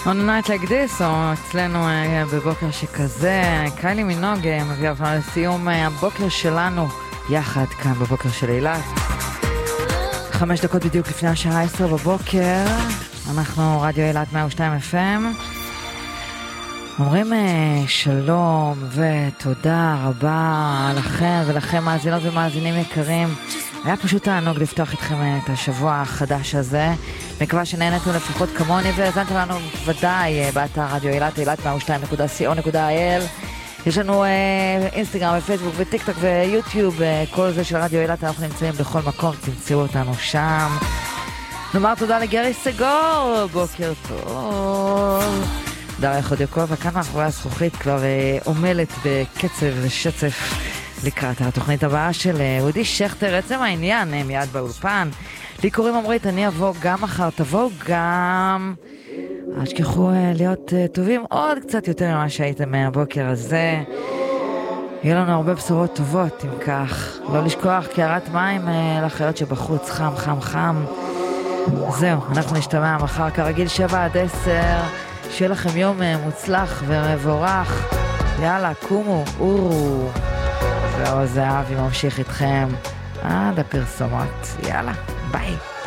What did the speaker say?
On a night like this, או אצלנו בבוקר שכזה, קיילי מינוג מביאה אותנו לסיום הבוקר שלנו יחד כאן בבוקר של אילת. 5 דקות בדיוק לפני השעה 10 בבוקר, אנחנו רדיו אילת 102 FM. אומרים שלום ותודה רבה לכם ולכם מאזינות ומאזינים יקרים. היה פשוט תענוג לפתוח איתכם את השבוע החדש הזה. מקווה שנהנתו לפחות כמוני והזנתם לנו ודאי באתר רדיו אילת, אילת102.co.il. יש לנו אינסטגרם ופייסבוק וטיק טוק ויוטיוב, כל זה של רדיו אילת, אנחנו נמצאים בכל מקום, תמצאו אותנו שם. נאמר תודה לגרי סגור, בוקר טוב. דריה חודיוקוב, כאן מאחורי הזכוכית כבר עומלת בקצב ושצף לקראת התוכנית הבאה של אודי שכטר. עצם העניין מיד באולפן. לי קוראים אמרית, אני אבוא גם מחר, תבואו גם. אשכחו להיות טובים עוד קצת יותר ממה שהייתם מהבוקר הזה. יהיה לנו הרבה בשורות טובות אם כך. לא לשכוח קערת מים לחיות שבחוץ, חם חם חם. זהו, אנחנו נשתמע מחר כרגיל 7 עד 10. שיהיה לכם יום מוצלח ומבורך. יאללה, קומו, אורו. והאור זהבי ממשיך איתכם עד הפרסומות. יאללה, ביי.